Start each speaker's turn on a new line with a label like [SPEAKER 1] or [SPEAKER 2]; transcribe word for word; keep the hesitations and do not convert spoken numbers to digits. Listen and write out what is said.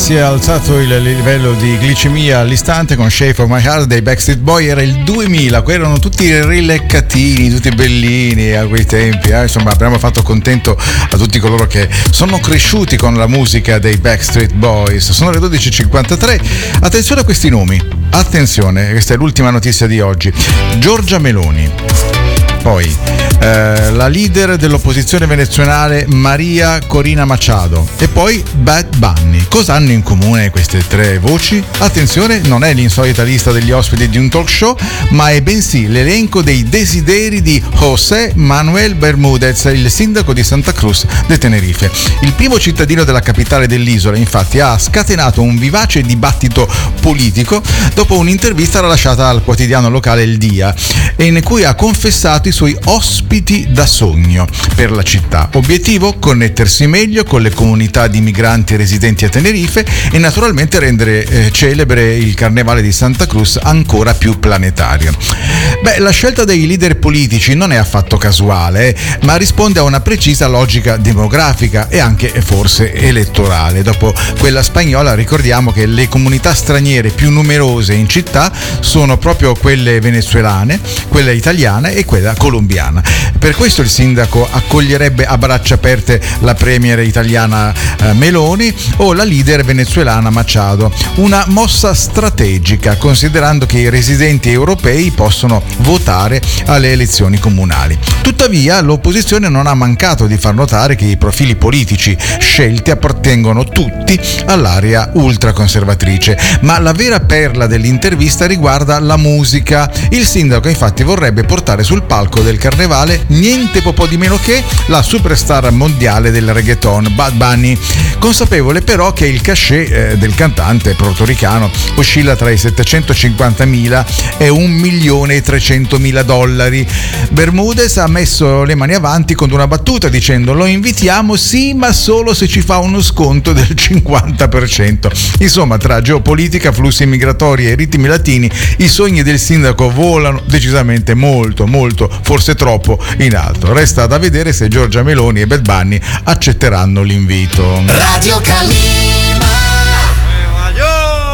[SPEAKER 1] si è alzato il livello di glicemia all'istante con Shape of My Heart dei Backstreet Boy. Era il duemila, quelli erano tutti rileccatini, tutti bellini a quei tempi, eh? Insomma, abbiamo fatto contento a tutti coloro che sono cresciuti con la musica dei Backstreet Boys. Sono le dodici e cinquantatré. Attenzione a questi nomi, attenzione, questa è l'ultima notizia di oggi. Giorgia Meloni, poi eh, la leader dell'opposizione venezuelana Maria Corina Machado e poi Bad Bunny. Cosa hanno in comune queste tre voci? Attenzione, non è l'insolita lista degli ospiti di un talk show, ma è bensì l'elenco dei desideri di José Manuel Bermúdez, il sindaco di Santa Cruz de Tenerife. Il primo cittadino della capitale dell'isola, infatti, ha scatenato un vivace dibattito politico dopo un'intervista rilasciata al quotidiano locale Il Dia, in cui ha confessato i suoi ospiti da sogno per la città. Obiettivo: connettersi meglio con le comunità di migranti residenti a Tenerife e naturalmente rendere eh, celebre il carnevale di Santa Cruz ancora più planetario. Beh, la scelta dei leader politici non è affatto casuale, eh, ma risponde a una precisa logica demografica e anche forse elettorale. Dopo quella spagnola, ricordiamo che le comunità straniere più numerose in città sono proprio quelle venezuelane, quella italiana e quella colombiana. Per questo il sindaco accoglierebbe a braccia aperte la premier italiana eh, Meloni o la leader venezuelana Machado, una mossa strategica considerando che i residenti europei possono votare alle elezioni comunali. Tuttavia l'opposizione non ha mancato di far notare che i profili politici scelti appartengono tutti all'area ultraconservatrice, ma la vera perla dell'intervista riguarda la musica. Il sindaco infatti vorrebbe portare sul palco del carnevale niente po' di meno che la superstar mondiale del reggaeton Bad Bunny, consapevole però che il cachet eh, del cantante portoricano oscilla tra i settecentocinquantamila e un milione e trecentomila dollari. Bermúdez ha messo le mani avanti con una battuta dicendo: lo invitiamo sì, ma solo se ci fa uno sconto del cinquanta per cento. Insomma, tra geopolitica, flussi migratori e ritmi latini, i sogni del sindaco volano decisamente molto molto, forse troppo, in alto. Resta da vedere se Giorgia Meloni e Bad Bunny accetteranno l'invito.
[SPEAKER 2] Radio Calì.